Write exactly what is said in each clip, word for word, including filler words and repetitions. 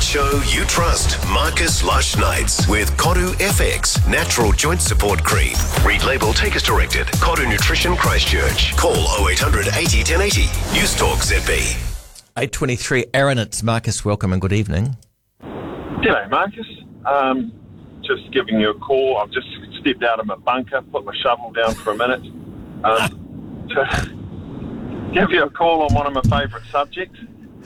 show you trust. Marcus Lush Nights with Kodu F X Natural Joint Support Cream. Read label, take as directed. Kodu Nutrition Christchurch. Call oh eight hundred eighty ten eighty. News Talk Z B. eight twenty-three, Aaron, it's Marcus. Welcome and good evening. G'day, Marcus. Um, just giving you a call. I've just stepped out of my bunker, put my shovel down for a minute. Um, to give you a call on one of my favourite subjects.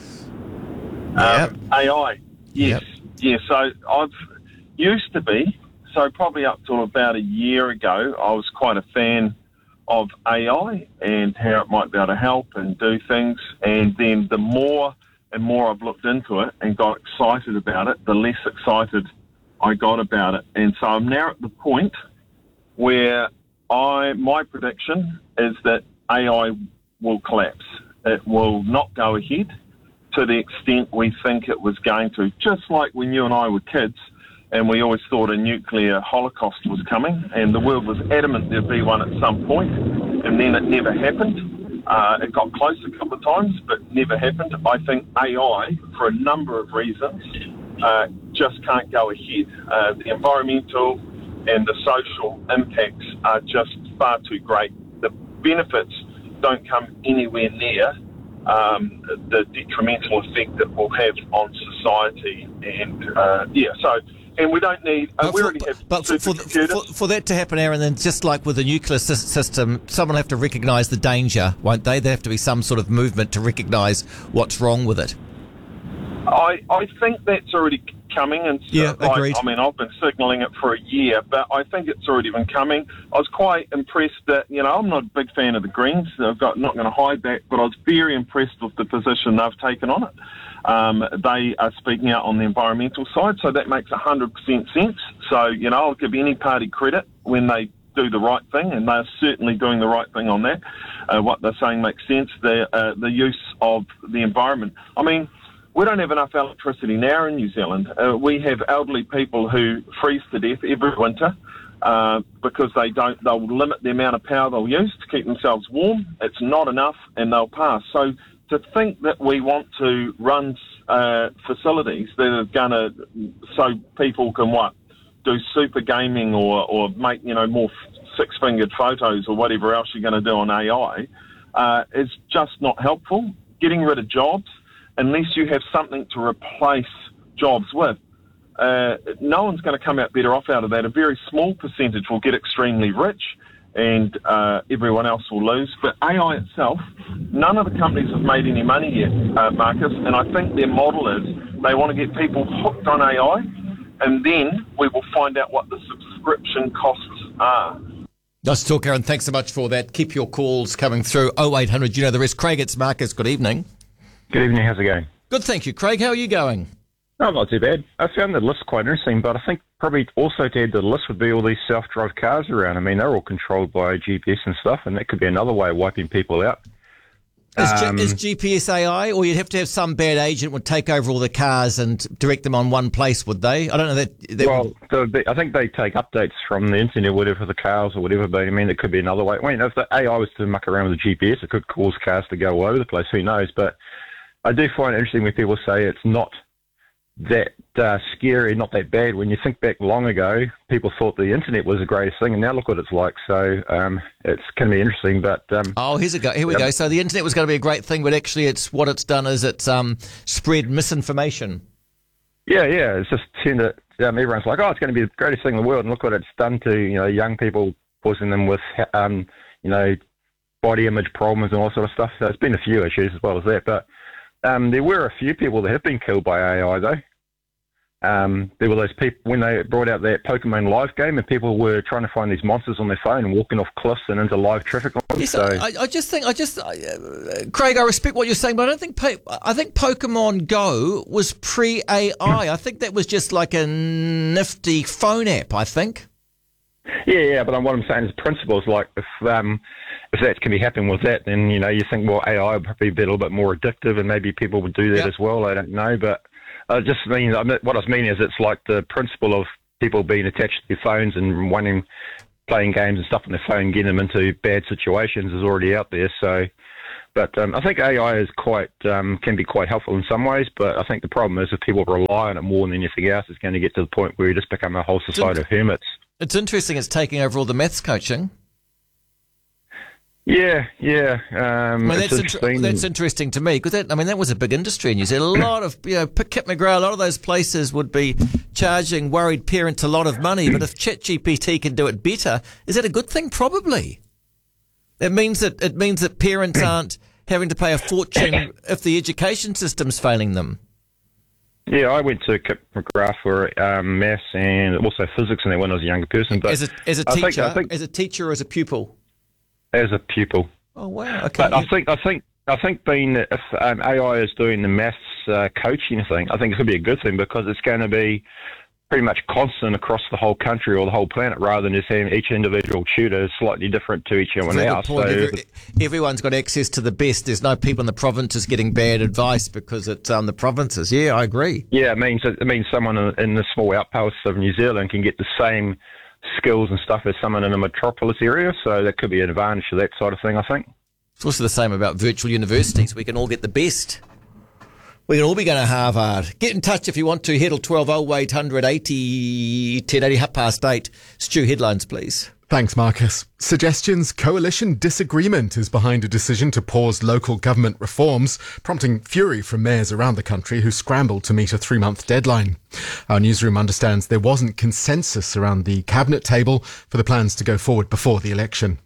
Yep. Um, A I. Yes. Yep. Yeah, so I've used to be, so probably up till about a year ago, I was quite a fan of A I and how it might be able to help and do things. And then the more and more I've looked into it and got excited about it, the less excited I got about it. And so I'm now at the point where I my prediction is that A I will collapse. It will not go ahead to the extent we think it was going to. Just like when you and I were kids and we always thought a nuclear holocaust was coming and the world was adamant there'd be one at some point, and then it never happened. Uh, it got close a couple of times, but never happened. I think A I, for a number of reasons, uh, just can't go ahead. Uh, the environmental and the social impacts are just far too great. The benefits don't come anywhere near um, the detrimental effect that will have on society. And, uh, yeah, so... And we don't need... Uh, But we for, already have but for, for, supercomputers. for, for that to happen, Aaron, then just like with the nuclear sy- system, someone will have to recognise the danger, won't they? There have to be some sort of movement to recognise what's wrong with it. I, I think that's already coming. And so, Yeah, like, agreed. I mean, I've been signalling it for a year, but I think it's already been coming. I was quite impressed that, you know, I'm not a big fan of the Greens. I've got not going to hide that, but I was very impressed with the position they've taken on it. Um, they are speaking out on the environmental side, so that makes one hundred percent sense. So, you know, I'll give any party credit when they do the right thing, and they're certainly doing the right thing on that. Uh, what they're saying makes sense. The, uh, the use of the environment. I mean, we don't have enough electricity now in New Zealand. Uh, we have elderly people who freeze to death every winter uh, because they don't. They'll limit the amount of power they'll use to keep themselves warm. It's not enough, and they'll pass. So to think that we want to run uh, facilities that are going to, so people can what, do super gaming or, or make, you know, more six-fingered photos or whatever else you're going to do on A I, uh, is just not helpful. Getting rid of jobs, unless you have something to replace jobs with, uh, no one's going to come out better off out of that. A very small percentage will get extremely rich, and uh, everyone else will lose. But A I itself, none of the companies have made any money yet, uh, Marcus, and I think their model is they want to get people hooked on A I, and then we will find out what the subscription costs are. Nice to talk, Aaron. Thanks so much for that. Keep your calls coming through. oh eight hundred, you know the rest. Craig, it's Marcus. Good evening. Good evening, how's it going? Good, thank you. Craig, how are you going? Oh, not too bad. I found the list quite interesting, but I think probably also to add to the list would be all these self-drive cars around. I mean, they're all controlled by G P S and stuff, and that could be another way of wiping people out. Is, Um, G- is G P S A I, or you'd have to have some bad agent would take over all the cars and direct them on one place, would they? I don't know that... that Well, the, the, I think they take updates from the internet, whatever, the cars or whatever, but I mean, it could be another way. I mean, if the A I was to muck around with the G P S, it could cause cars to go all over the place, who knows, but I do find it interesting when people say it's not that uh, scary, not that bad. When you think back long ago, people thought the internet was the greatest thing, and now look what it's like. So um, it's going to be interesting. But um, Oh, here's a go. Here we Yep. go. So the internet was going to be a great thing, but actually, it's what it's done is it's um, spread misinformation. yeah, yeah, it's just tend to, um, everyone's like, oh, it's going to be the greatest thing in the world, and look what it's done to, you know, young people, causing them with, um, you know, body image problems and all sort of stuff. So it's been a few issues as well as that. But um, there were a few people that have been killed by A I though. Um, there were those people when they brought out that Pokemon Live game, and people were trying to find these monsters on their phone and walking off cliffs and into live traffic laws. Yes, So I, I just think I just uh, Craig, I respect what you're saying, but I don't think po- I think Pokemon Go was pre-A I. I think that was just like a nifty phone app. I think. yeah, yeah. But what I'm saying is, principles like if um, if that can be happening with that, then you know you think well A I would probably be a little bit more addictive, and maybe people would do that Yep. as well. I don't know, but. I just mean what I was meaning is it's like the principle of people being attached to their phones and wanting playing games and stuff on their phone, getting them into bad situations is already out there. So, But um, I think A I is quite um, can be quite helpful in some ways. But I think the problem is if people rely on it more than anything else, it's going to get to the point where you just become a whole society of hermits. It's interesting. It's taking over all the maths coaching. Yeah, yeah. Um, I mean, that's, inter- that's interesting to me because that, I mean, that was a big industry in New Zealand. A lot of, you know, Kit McGrath, a lot of those places would be charging worried parents a lot of money. But if ChatGPT can do it better, is that a good thing? Probably. It means that it means that parents aren't having to pay a fortune if the education system's failing them. Yeah, I went to Kit McGrath for um, maths and also physics, and when I was a younger person. But as a as a I teacher, think, I think, as a teacher, or as a pupil. As a pupil. Oh wow! Okay. But I think I think I think being if um, A I is doing the maths uh, coaching thing, I think it could be a good thing because it's going to be pretty much constant across the whole country or the whole planet, rather than just having each individual tutor slightly different to each one else. So Every, everyone's got access to the best. There's no people in the provinces getting bad advice because it's um, the provinces. Yeah, I agree. Yeah, it means it means someone in, in the small outposts of New Zealand can get the same skills and stuff as someone in a metropolis area, so that could be an advantage to that sort of thing, I think. It's also the same about virtual universities. We can all get the best. We can all be going to Harvard. Get in touch if you want to. Heddle twelve oh eight hundred eighty ten eighty, half past eight. Stu, headlines, please. Thanks, Marcus. Suggestions coalition disagreement is behind a decision to pause local government reforms, prompting fury from mayors around the country who scrambled to meet a three-month deadline. Our newsroom understands there wasn't consensus around the cabinet table for the plans to go forward before the election.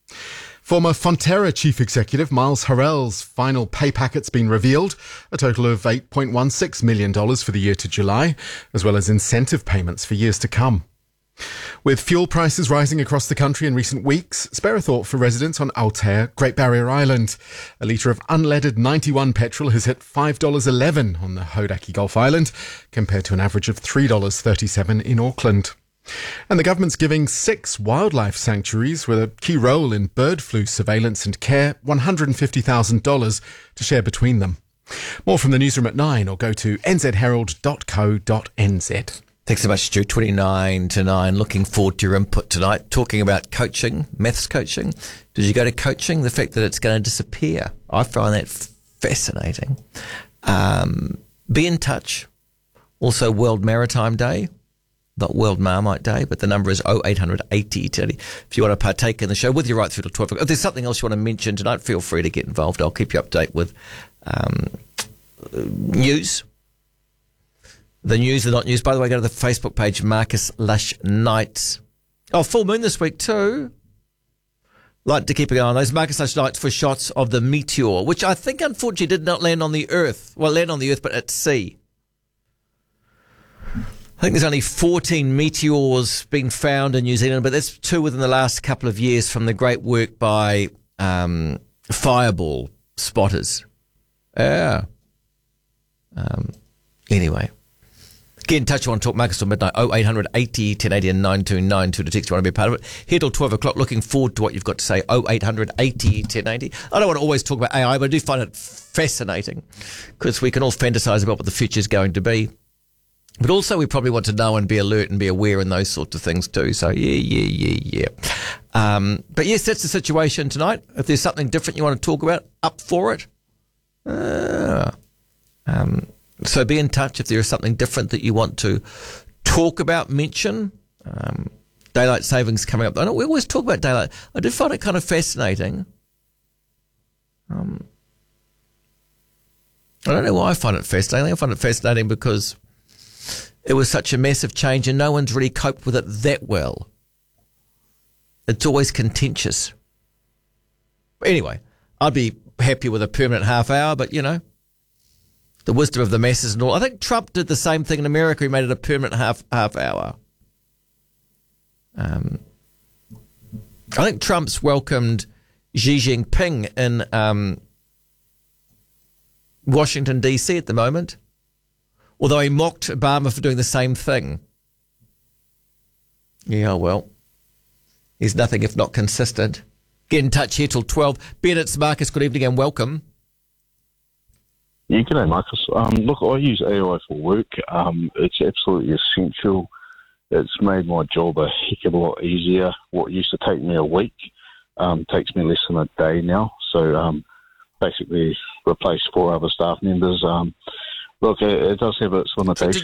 Former Fonterra Chief Executive Miles Hurrell's final pay packet's been revealed, a total of eight point one six million dollars for the year to July, as well as incentive payments for years to come. With fuel prices rising across the country in recent weeks, spare a thought for residents on Aotea, Great Barrier Island. A litre of unleaded ninety-one petrol has hit five dollars eleven on the Hauraki Gulf Island, compared to an average of three dollars thirty-seven in Auckland. And the government's giving six wildlife sanctuaries with a key role in bird flu surveillance and care one hundred fifty thousand dollars to share between them. More from the newsroom at nine or go to n z herald dot co dot n z. Thanks so much, Stu. twenty-nine to nine. Looking forward to your input tonight. Talking about coaching, maths coaching. Did you go to coaching? The fact that it's going to disappear. I find that fascinating. Um, be in touch. Also, World Maritime Day. Not World Marmite Day, but the number is oh eight hundred eighty thirty. If you want to partake in the show, with you right through to twelve. If there's something else you want to mention tonight, feel free to get involved. I'll keep you up to date with um, news. The news, the not news. By the way, go to the Facebook page, Marcus Lush Nights. Oh, full moon this week too. Like to keep an eye on those. Marcus Lush Nights for shots of the meteor, which I think unfortunately did not land on the Earth. Well, land on the Earth, but at sea. I think there's only fourteen meteors been found in New Zealand, but that's two within the last couple of years from the great work by um, Fireball spotters. Yeah. Um, anyway. Get in touch. You want to talk Marcus till midnight. oh eight hundred eighty ten eighty and nine two nine two to text. You want to be a part of it. Here till twelve o'clock. Looking forward to what you've got to say. oh eight hundred eighty ten eighty. I don't want to always talk about A I, but I do find it fascinating because we can all fantasize about what the future is going to be. But also we probably want to know and be alert and be aware and those sorts of things too. So yeah, yeah, yeah, yeah. Um, but yes, that's the situation tonight. If there's something different you want to talk about, up for it. Uh, um, so be in touch if there is something different that you want to talk about, mention. Um, daylight savings coming up. I know we always talk about daylight. I do find it kind of fascinating. Um, I don't know why I find it fascinating. I find it fascinating because it was such a massive change and no one's really coped with it that well. It's always contentious. Anyway, I'd be happy with a permanent half hour, but, you know, the wisdom of the masses and all. I think Trump did the same thing in America. He made it a permanent half half hour. Um, I think Trump's welcomed Xi Jinping in um, Washington, D C at the moment. Although he mocked Obama for doing the same thing. Yeah, well, he's nothing if not consistent. Get in touch here till twelve. Ben, it's Marcus. Good evening and welcome. Yeah, g'day, Marcus. Um, look, I use A I for work. Um, it's absolutely essential. It's made my job a heck of a lot easier. What used to take me a week um, takes me less than a day now. So um, basically replace four other staff members. Um, look, it, it does have its limitations.